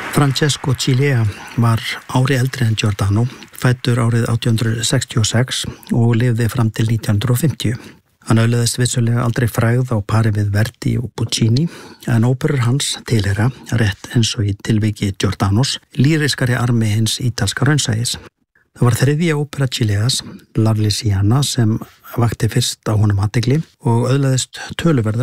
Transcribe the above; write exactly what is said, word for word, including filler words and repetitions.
Francesco Cilea var ári eldri en Giordano, fæddur árið átján hundrað sextíu og sex og lifði fram til nítján hundrað fimmtíu. Hann öðlaðist vissulega aldrei frægð á pari við Verdi og Puccini, en óperur hans tilheyra, rétt eins og í tilviki Giordanos, lýriskari armi hins ítalska raunsæis. Það var þriðja ópera Cileas, La Louisiana, sem vakti fyrst á honum athygli og öðlaðist töluverðar